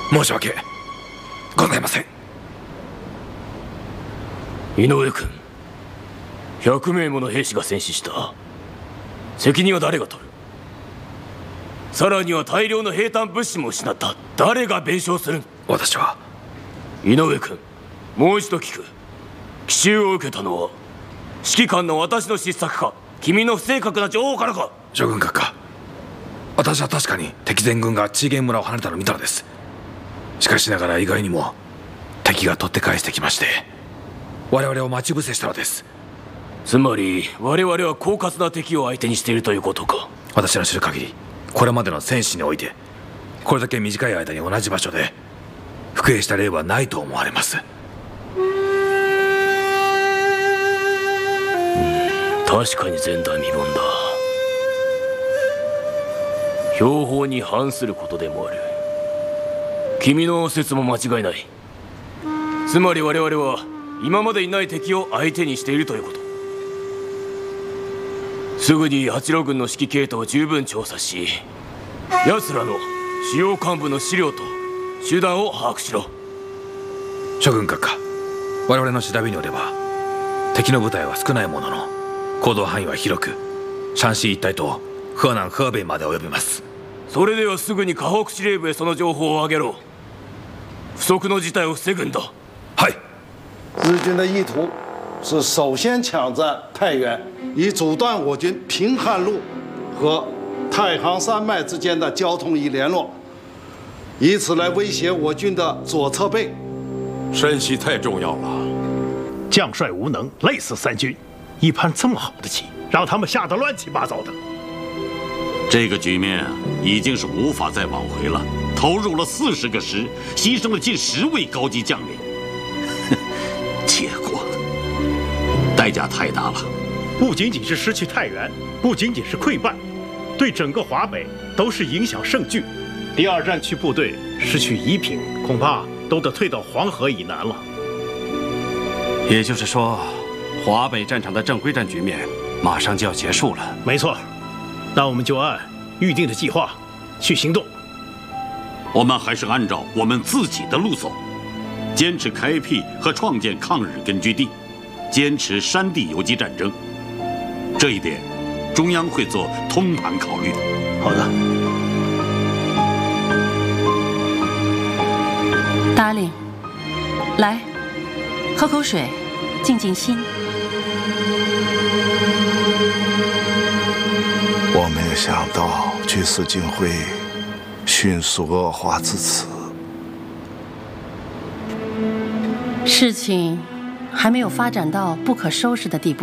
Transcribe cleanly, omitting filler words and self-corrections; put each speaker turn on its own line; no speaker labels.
申し訳ございません。
井上君、100名もの兵士が戦死した。責任は誰が取る？さらには大量の兵隊物資も失った。誰が弁償する？
私は。
井上君、もう一度聞く。奇襲を受けたのは指揮官の私の失策か、君の不正確な情報からか？
諸君閣下、私は確かに敵全軍がチーゲン村を離れたのを見たのです。しかしながら意外にも敵が取って返してきまして、我々を待ち伏せしたのです。
つまり我々は狡猾な敵を相手にしているということか？
私の知る限り、これまでの戦史においてこれだけ短い間に同じ場所で服役した例はないと思われます。
確かに前代未聞だ。標本に反することでもある。君の説も間違いない。つまり我々は今までにない敵を相手にしているということ。すぐに八路軍の指揮系統を十分調査し、奴らの主要幹部の資料と手段を把握しろ。
諸君閣下、我々の調べによれば敵の部隊は少ないものの行動範囲は広く、山西一帯と河南河北まで及びます。
それではすぐに河北司令部へその情報を上げろ。不測の事態を防ぐんだ。
はい。
日军的意图是首先抢占太原，以阻断我军平汉路和太行山脉之间的交通与联络，以此来威胁我军的左侧背。
山西太重要了，
将帅无能，累死三军。一盘这么好的棋，让他们下得乱七八糟的。
这个局面已经是无法再挽回了。投入了40个师，牺牲了近10位高级将领，结果代价太大了。
不仅仅是失去太原，不仅仅是溃败，对整个华北都是影响甚巨。第二战区部队失去宜平，恐怕都得退到黄河以南了。
也就是说，华北战场的正规战局面马上就要结束了。
没错，那我们就按预定的计划去行动。
我们还是按照我们自己的路走，坚持开辟和创建抗日根据地，坚持山地游击战争。这一点，中央会做通盘考虑的。
好的。
达令，来，喝口水，静静心。
我没有想到局势竟会迅速恶化至此。
事情还没有发展到不可收拾的地步。